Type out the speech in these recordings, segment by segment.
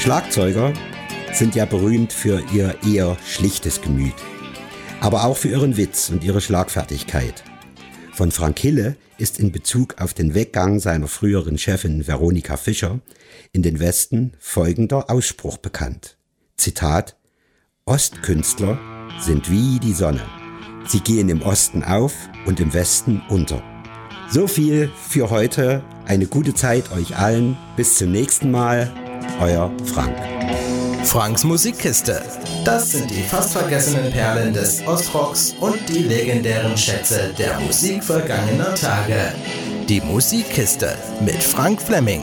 Schlagzeuger sind ja berühmt für ihr eher schlichtes Gemüt, aber auch für ihren Witz und ihre Schlagfertigkeit. Von Frank Hille ist in Bezug auf den Weggang seiner früheren Chefin Veronika Fischer in den Westen folgender Ausspruch bekannt. Zitat: Ostkünstler sind wie die Sonne. Sie gehen im Osten auf und im Westen unter. So viel für heute. Eine gute Zeit euch allen. Bis zum nächsten Mal. Euer Frank. Franks Musikkiste. Das sind die fast vergessenen Perlen des Ostrocks und die legendären Schätze der Musik vergangener Tage. Die Musikkiste mit Frank Fleming.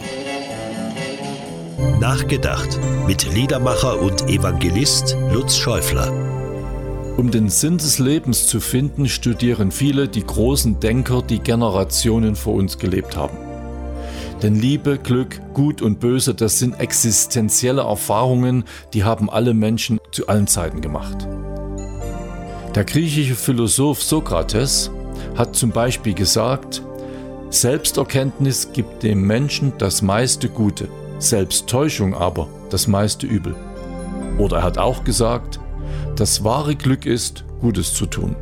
Nachgedacht mit Liedermacher und Evangelist Lutz Schäufler. Um den Sinn des Lebens zu finden, studieren viele die großen Denker, die Generationen vor uns gelebt haben. Denn Liebe, Glück, Gut und Böse, das sind existenzielle Erfahrungen, die haben alle Menschen zu allen Zeiten gemacht. Der griechische Philosoph Sokrates hat zum Beispiel gesagt: Selbsterkenntnis gibt dem Menschen das meiste Gute, Selbsttäuschung aber das meiste Übel. Oder er hat auch gesagt: Das wahre Glück ist, Gutes zu tun.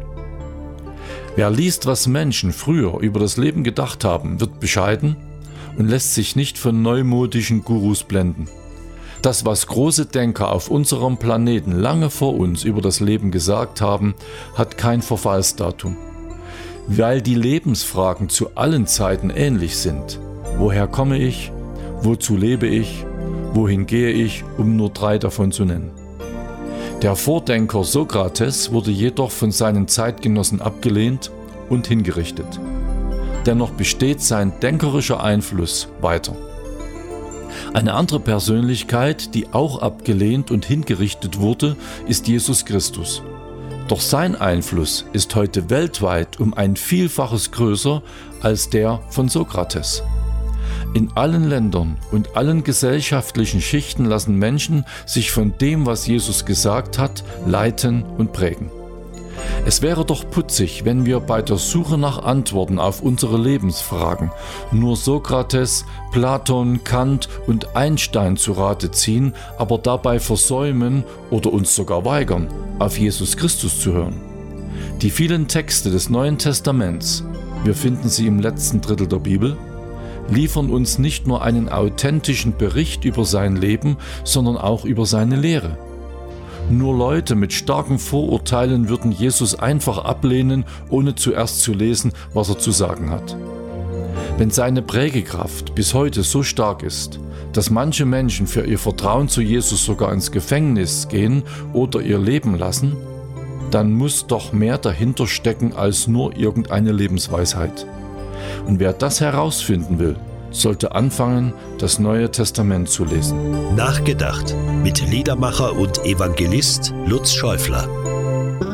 Wer liest, was Menschen früher über das Leben gedacht haben, wird bescheiden und lässt sich nicht von neumodischen Gurus blenden. Das, was große Denker auf unserem Planeten lange vor uns über das Leben gesagt haben, hat kein Verfallsdatum. Weil die Lebensfragen zu allen Zeiten ähnlich sind. Woher komme ich? Wozu lebe ich? Wohin gehe ich? Um nur 3 davon zu nennen. Der Vordenker Sokrates wurde jedoch von seinen Zeitgenossen abgelehnt und hingerichtet. Dennoch besteht sein denkerischer Einfluss weiter. Eine andere Persönlichkeit, die auch abgelehnt und hingerichtet wurde, ist Jesus Christus. Doch sein Einfluss ist heute weltweit um ein Vielfaches größer als der von Sokrates. In allen Ländern und allen gesellschaftlichen Schichten lassen Menschen sich von dem, was Jesus gesagt hat, leiten und prägen. Es wäre doch putzig, wenn wir bei der Suche nach Antworten auf unsere Lebensfragen nur Sokrates, Platon, Kant und Einstein zu Rate ziehen, aber dabei versäumen oder uns sogar weigern, auf Jesus Christus zu hören. Die vielen Texte des Neuen Testaments, wir finden sie im letzten Drittel der Bibel, liefern uns nicht nur einen authentischen Bericht über sein Leben, sondern auch über seine Lehre. Nur Leute mit starken Vorurteilen würden Jesus einfach ablehnen, ohne zuerst zu lesen, was er zu sagen hat. Wenn seine Prägekraft bis heute so stark ist, dass manche Menschen für ihr Vertrauen zu Jesus sogar ins Gefängnis gehen oder ihr Leben lassen, dann muss doch mehr dahinter stecken als nur irgendeine Lebensweisheit. Und wer das herausfinden will, sollte anfangen, das Neue Testament zu lesen. Nachgedacht mit Liedermacher und Evangelist Lutz Schäufler.